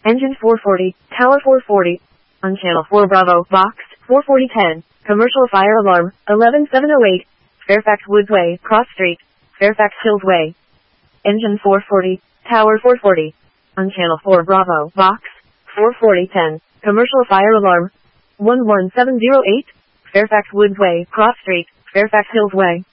Engine 440, Tower 440. On Channel 4 Bravo, Box 44010. Commercial fire alarm 11708. Fairfax Woods Way, Cross Street, Fairfax Hills Way. Engine 440, Tower 440. On Channel 4 Bravo, Box 44010. Commercial fire alarm 11708. Fairfax Woods Way, Cross Street, Fairfax Hills Way.